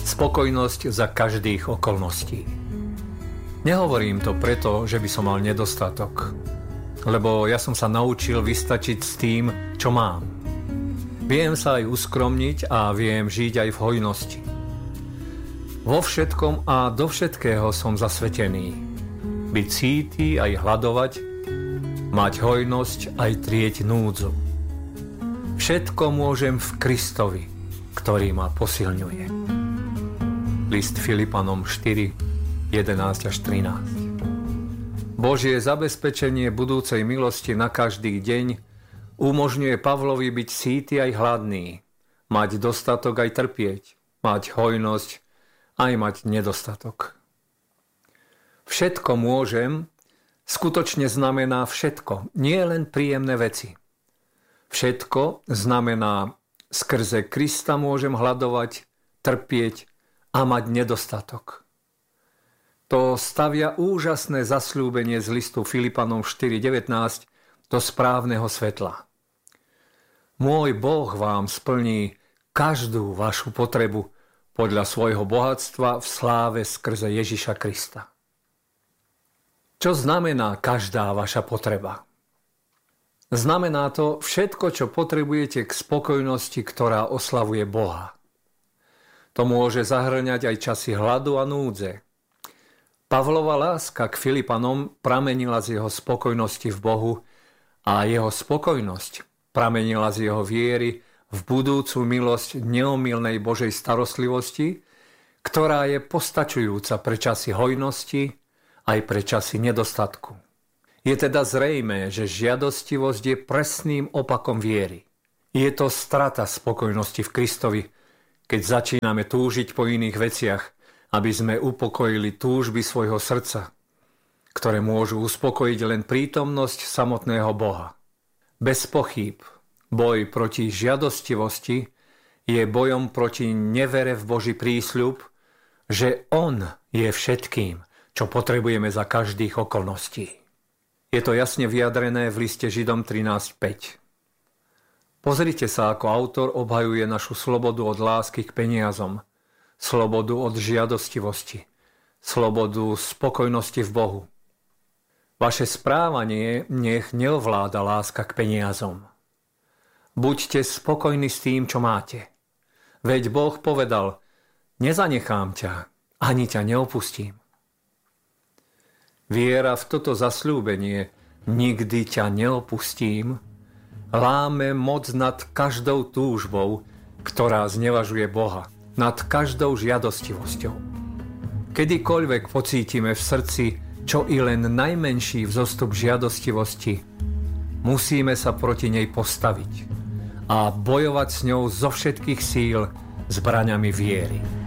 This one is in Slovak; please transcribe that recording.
Spokojnosť za každých okolností. Nehovorím to preto, že by som mal nedostatok, lebo ja som sa naučil vystačiť s tým, čo mám. Viem sa aj uskromniť a viem žiť aj v hojnosti. Vo všetkom a do všetkého som zasvetený. Byť cíti aj hladovať, mať hojnosť aj trieť núdzu. Všetko môžem v Kristovi, ktorý ma posilňuje. List Filipanom 4, 11 až 13. Božie zabezpečenie budúcej milosti na každý deň umožňuje Pavlovi byť sýty aj hladný, mať dostatok aj trpieť, mať hojnosť aj mať nedostatok. Všetko môžem skutočne znamená všetko, nie len príjemné veci. Všetko znamená skrze Krista môžem hladovať, trpieť a mať nedostatok. To stavia úžasné zasľúbenie z listu Filipanom 4.19 do správneho svetla. Môj Boh vám splní každú vašu potrebu podľa svojho bohatstva v sláve skrze Ježiša Krista. Čo znamená každá vaša potreba? Znamená to všetko, čo potrebujete k spokojnosti, ktorá oslavuje Boha. To môže zahŕňať aj časy hladu a núdze. Pavlova láska k Filipanom pramenila z jeho spokojnosti v Bohu a jeho spokojnosť pramenila z jeho viery v budúcu milosť neomylnej Božej starostlivosti, ktorá je postačujúca pre časy hojnosti aj pre časy nedostatku. Je teda zrejmé, že žiadostivosť je presným opakom viery. Je to strata spokojnosti v Kristovi, keď začíname túžiť po iných veciach, aby sme upokojili túžby svojho srdca, ktoré môžu uspokojiť len prítomnosť samotného Boha. Bez pochýb, boj proti žiadostivosti je bojom proti nevere v Boží prísľub, že On je všetkým, čo potrebujeme za každých okolností. Je to jasne vyjadrené v liste Židom 13.5. Pozrite sa, ako autor obhajuje našu slobodu od lásky k peniazom, slobodu od žiadostivosti, slobodu spokojnosti v Bohu. Vaše správanie nech neovláda láska k peniazom. Buďte spokojní s tým, čo máte. Veď Boh povedal, nezanechám ťa, ani ťa neopustím. Viera v toto zasľúbenie, nikdy ťa neopustím, láme moc nad každou túžbou, ktorá znevažuje Boha, nad každou žiadostivosťou. Kedykoľvek pocítime v srdci čo i len najmenší vzostup žiadostivosti, musíme sa proti nej postaviť a bojovať s ňou zo všetkých síl zbraňami viery.